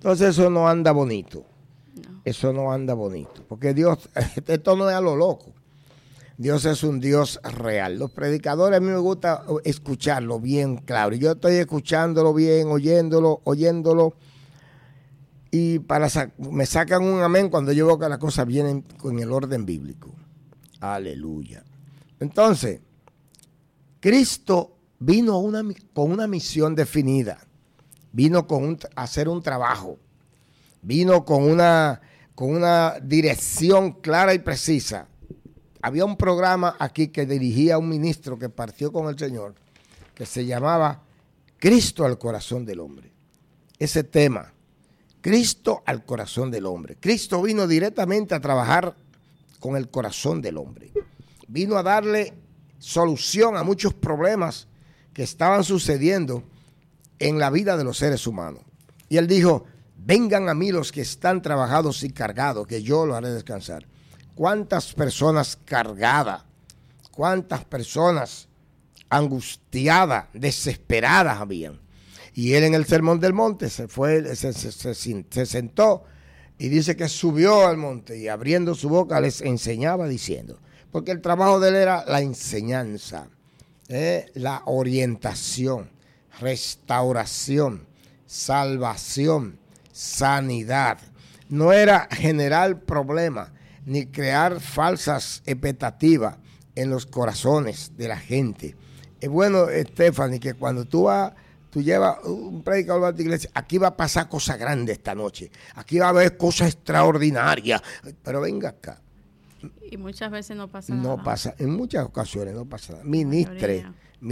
Entonces eso no anda bonito. No. Eso no anda bonito. Porque Dios, esto no es a lo loco. Dios es un Dios real. Los predicadores a mí me gusta escucharlo bien claro. Yo estoy escuchándolo bien, oyéndolo. Y me sacan un amén cuando yo veo que las cosas vienen con el orden bíblico. Aleluya. Entonces, Cristo vino con una misión definida. Vino a hacer un trabajo. Vino con una dirección clara y precisa. Había un programa aquí que dirigía un ministro que partió con el Señor, que se llamaba Cristo al corazón del hombre. Ese tema, Cristo al corazón del hombre. Cristo vino directamente a trabajar con el corazón del hombre. Vino a darle solución a muchos problemas que estaban sucediendo en la vida de los seres humanos. Y él dijo, vengan a mí los que están trabajados y cargados, que yo los haré descansar. ¿Cuántas personas cargadas? ¿Cuántas personas angustiadas, desesperadas habían? Y él en el Sermón del Monte se sentó y dice que subió al monte y abriendo su boca les enseñaba diciendo, porque el trabajo de él era la enseñanza, la orientación, restauración, salvación, sanidad. No era generar problemas ni crear falsas expectativas en los corazones de la gente. Es bueno, Stephanie, que cuando tú llevas un predicador a tu iglesia, aquí va a pasar cosas grandes esta noche, aquí va a haber cosas extraordinarias, pero venga acá. Y muchas veces no pasa nada. No pasa, en muchas ocasiones no pasa nada. Ministre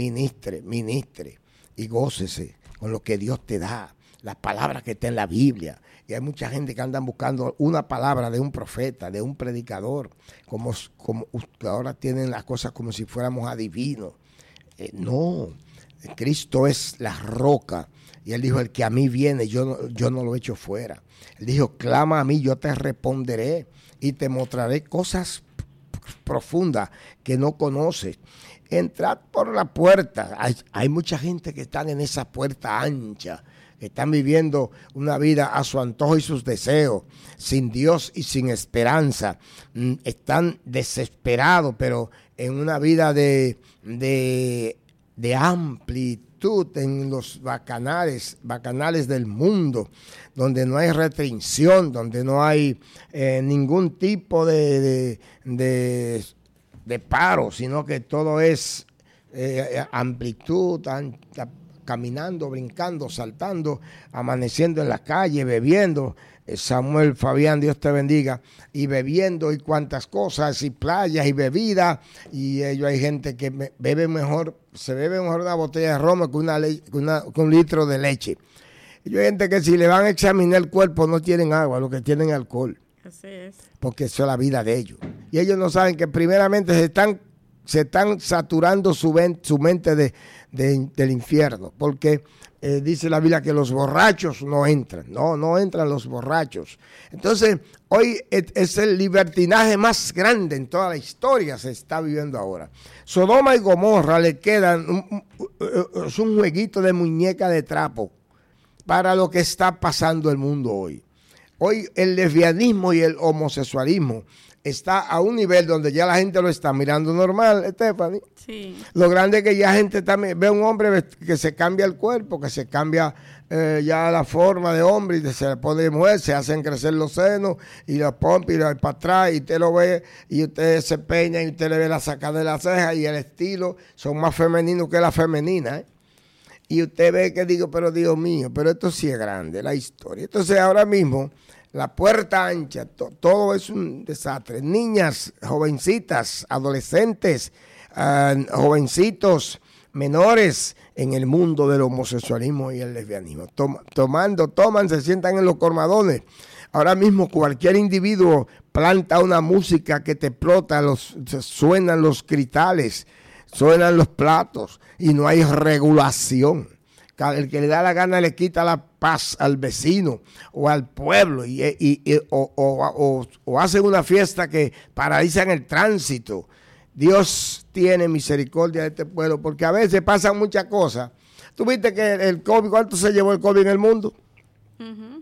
y gócese con lo que Dios te da, las palabras que está en la Biblia. Y hay mucha gente que andan buscando una palabra de un profeta, de un predicador, como ahora tienen las cosas como si fuéramos adivinos. No, Cristo es la roca. Y él dijo, el que a mí viene, yo no lo echo fuera. Él dijo, clama a mí, yo te responderé y te mostraré cosas profundas que no conoces. Entrad por la puerta. Hay mucha gente que están en esa puerta ancha, que están viviendo una vida a su antojo y sus deseos, sin Dios y sin esperanza. Están desesperados, pero en una vida de amplitud en los bacanales del mundo, donde no hay restricción, donde no hay ningún tipo de paro, sino que todo es amplitud, caminando, brincando, saltando, amaneciendo en la calle, bebiendo. Samuel Fabián, Dios te bendiga, y bebiendo y cuantas cosas, y playas y bebidas, y hay gente que se bebe mejor una botella de ron que un litro de leche. Y hay gente que si le van a examinar el cuerpo no tienen agua, lo que tienen es alcohol. Así es. Porque eso es la vida de ellos. Y ellos no saben que primeramente se están saturando su mente del infierno, porque dice la Biblia que los borrachos no entran. No entran los borrachos. Entonces, hoy es el libertinaje más grande en toda la historia, se está viviendo ahora. Sodoma y Gomorra le quedan es un jueguito de muñeca de trapo para lo que está pasando el mundo hoy. Hoy el lesbianismo y el homosexualismo está a un nivel donde ya la gente lo está mirando normal, Stephanie. Sí. Lo grande es que ya gente también ve a un hombre que se cambia el cuerpo, que se cambia ya la forma de hombre y se le pone de mujer, se hacen crecer los senos y los pompas y los para atrás y usted lo ve y usted se peina y usted le ve la sacada de la ceja y el estilo son más femeninos que la femenina, ¿eh? Y usted ve que digo, pero Dios mío, pero esto sí es grande, la historia. Entonces ahora mismo la puerta ancha, todo es un desastre. Niñas, jovencitas, adolescentes, jovencitos, menores en el mundo del homosexualismo y el lesbianismo. Toman, se sientan en los colmadones. Ahora mismo cualquier individuo planta una música que te explota, suenan los cristales, suenan los platos y no hay regulación. El que le da la gana le quita la paz al vecino o al pueblo o hacen una fiesta que paralizan el tránsito. Dios tiene misericordia de este pueblo porque a veces pasan muchas cosas. ¿Tú viste que el COVID, cuánto se llevó el COVID en el mundo? Uh-huh.